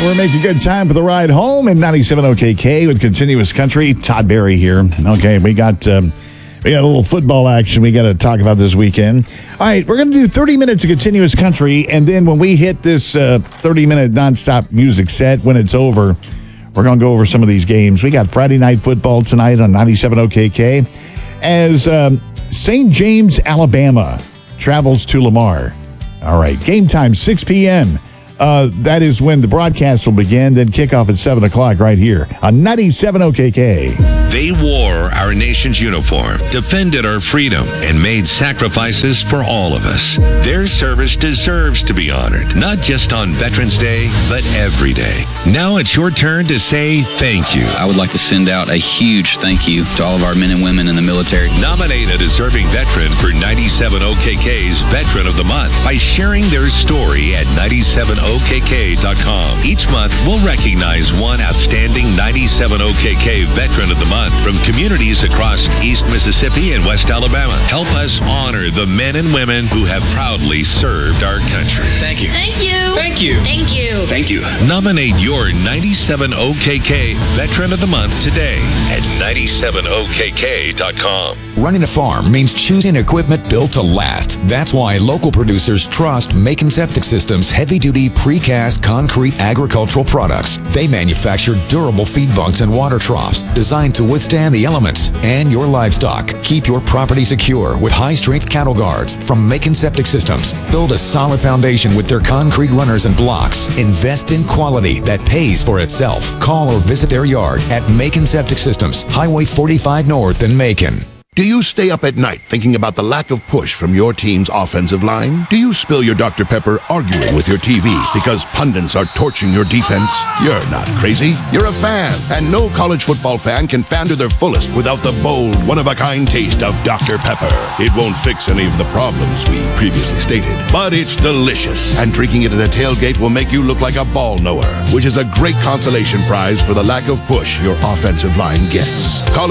We're making good time for the ride home in 97 OKK with Continuous Country. Todd Barry here. Okay, we got a little football action we got to talk about this weekend. All right, we're going to do 30 minutes of Continuous Country, and then when we hit this 30-minute nonstop music set, when it's over, we're going to go over some of these games. We got Friday Night Football tonight on 97 OKK as St. James, Alabama travels to Lamar. All right, game time, 6 p.m. That is when the broadcast will begin, then kickoff at 7 o'clock right here on 97 OKK. They wore our nation's uniform, defended our freedom, and made sacrifices for all of us. Their service deserves to be honored, not just on Veterans Day, but every day. Now it's your turn to say thank you. I would like to send out a huge thank you to all of our men and women in the military. Nominate a deserving veteran for 97 OKK's Veteran of the Month by sharing their story at 97okk.com. Each month, we'll recognize one outstanding 97 OKK Veteran of the Month from communities across East Mississippi and West Alabama. Help us honor the men and women who have proudly served our country. Thank you. Thank you. Thank you. Thank you. Thank you. Nominate your 97 OKK Veteran of the Month today at 97okk.com. Running a farm means choosing equipment built to last. That's why local producers trust Macon Septic Systems heavy-duty precast concrete agricultural products. They manufacture durable feed bunks and water troughs designed to withstand the elements and your livestock. Keep your property secure with high-strength cattle guards from Macon Septic Systems. Build a solid foundation with their concrete runners and blocks. Invest in quality that pays for itself. Call or visit their yard at Macon Septic Systems, Highway 45 North in Macon. Do you stay up at night thinking about the lack of push from your team's offensive line? Do you spill your Dr. Pepper arguing with your TV because pundits are torching your defense? You're not crazy. You're a fan, and no college football fan can fan to their fullest without the bold, one-of-a-kind taste of Dr. Pepper. It won't fix any of the problems we previously stated, but it's delicious, and drinking it at a tailgate will make you look like a ball knower, which is a great consolation prize for the lack of push your offensive line gets. College